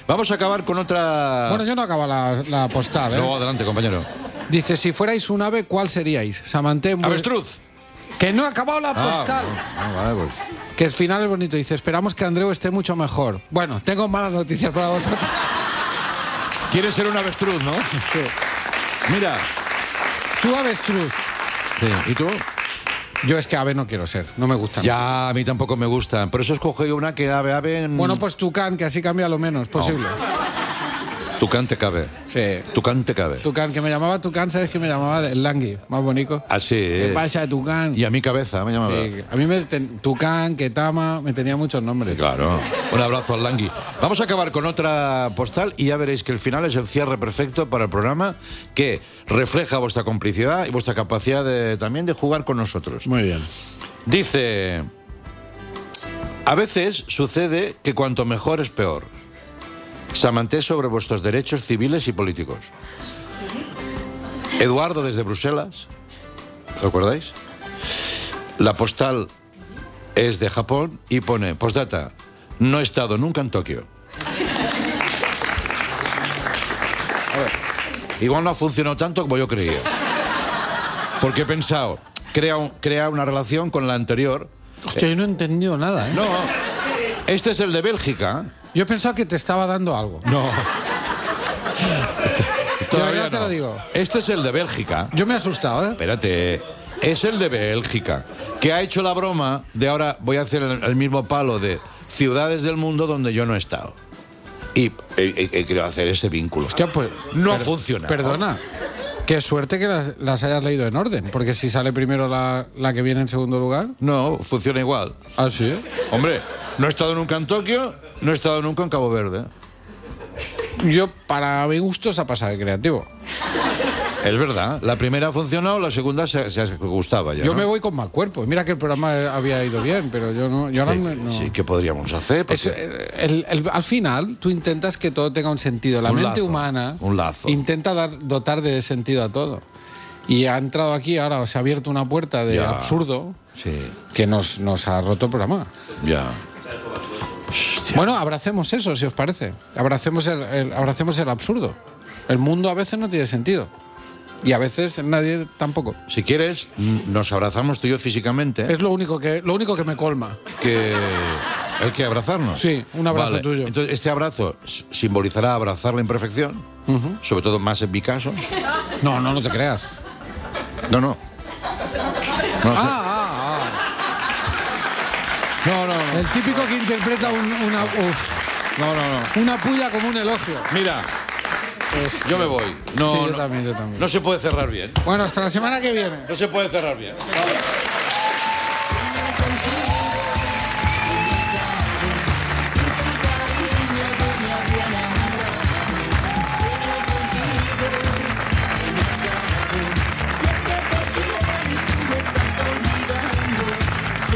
Vamos a acabar con otra... Bueno, yo no acabo la postal, ¿eh? No, adelante, compañero. Dice, si fuerais un ave, ¿cuál seríais? Samanté... Avestruz. Que no ha acabado la postal. Vale, pues. Que el final es bonito. Dice, esperamos que Andreu esté mucho mejor. Bueno, tengo malas noticias para vosotros. Quieres ser un avestruz, ¿no? Sí. Mira. Tú avestruz. Sí. ¿Y tú? Yo es que ave no quiero ser, no me gustan. Ya, a mí tampoco me gustan. Por eso escogí una que ave... Bueno, pues tucán, que así cambia lo menos posible. Tucán te cabe. Sí. Tucán te cabe. Tucán, que me llamaba Tucán, ¿sabes que me llamaba el Langui? Más bonito. Ah, sí. ¿Qué pasa, Tucán? Y a mi cabeza me llamaba. Sí, a mí Tucán, Ketama, me tenía muchos nombres. Claro. Un abrazo al Langui. Vamos a acabar con otra postal y ya veréis que el final es el cierre perfecto para el programa que refleja vuestra complicidad y vuestra capacidad también de jugar con nosotros. Muy bien. Dice, a veces sucede que cuanto mejor es peor. Samanté sobre vuestros derechos civiles y políticos. Eduardo desde Bruselas. ¿Recordáis? La postal es de Japón y pone, postdata, no he estado nunca en Tokio. A ver, igual no ha funcionado tanto como yo creía. Porque he pensado, crea una relación con la anterior. Hostia, yo no he entendido nada, ¿eh? No, este es el de Bélgica. Yo he pensado que te estaba dando algo. No. Todavía no te lo digo. Este es el de Bélgica. Yo me he asustado, ¿eh? Espérate. Es el de Bélgica, que ha hecho la broma de ahora voy a hacer el mismo palo de ciudades del mundo donde yo no he estado. Y he querido hacer ese vínculo. Hostia, pues... No ha funcionado. Perdona. Qué suerte que las hayas leído en orden, porque si sale primero la que viene en segundo lugar... No, funciona igual. ¿Ah, sí? Hombre, no he estado nunca en Tokio, no he estado nunca en Cabo Verde. Yo, para mi gusto, se ha pasado de creativo. Es verdad, la primera ha funcionado, la segunda se gustaba ya. Yo ¿no? me voy con más cuerpo. Mira que el programa había ido bien, pero yo no. Yo Sí, no. sí, ¿qué podríamos hacer? Al final, tú intentas que todo tenga un sentido. La mente humana un lazo. intenta dotar de sentido a todo. Y ha entrado aquí, ahora se ha abierto una puerta de absurdo que nos ha roto el programa. Ya. Bueno, abracemos eso, si os parece. Abracemos el absurdo. El mundo a veces no tiene sentido. Y a veces nadie tampoco. Si quieres, nos abrazamos tú y yo físicamente. Es lo único que me colma. ¿El que abrazarnos? Sí, un abrazo tuyo. Entonces, este abrazo simbolizará abrazar la imperfección, sobre todo más en mi caso. No te creas. No. No sé. No. El típico que interpreta una puya como un elogio. Mira, yo me voy. No, sí, yo también. No se puede cerrar bien. Bueno, hasta la semana que viene. No se puede cerrar bien. Vale.